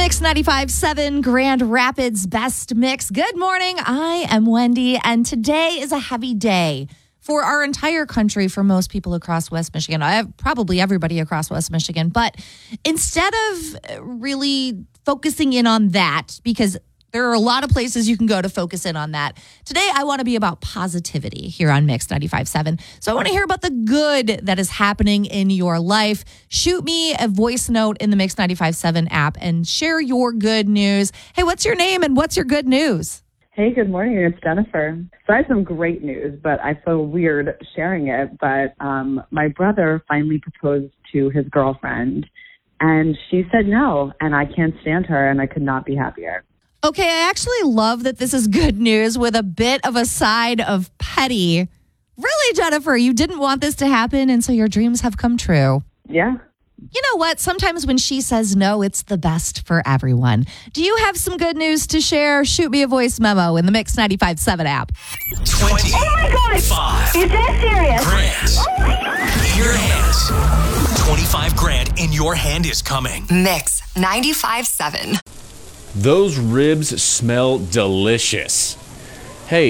Mix 95.7 Grand Rapids Best Mix. Good morning. I am Wendy, and today is a heavy day for our entire country, for most people across West Michigan. Probably everybody across West Michigan. But instead of really focusing in on that, because there are a lot of places you can go to focus in on that, today I want to be about positivity here on Mix 95.7. So I want to hear about the good that is happening in your life. Shoot me a voice note in the Mix 95.7 app and share your good news. Hey, what's your name and what's your good news? Hey, good morning. It's Jennifer. So I have some great news, but I feel weird sharing it. But my brother finally proposed to his girlfriend, and she said no, and I can't stand her, and I could not be happier. Okay, I actually love that this is good news with a bit of a side of petty. Really, Jennifer, you didn't want this to happen, and so your dreams have come true. Yeah. You know what? Sometimes when she says no, it's the best for everyone. Do you have some good news to share? Shoot me a voice memo in the Mix 95.7 app. 20. Oh my God! 5 Is that serious? grand Oh my God! in your hands. 25 grand in your hand is coming. Mix 95.7. Those ribs smell delicious.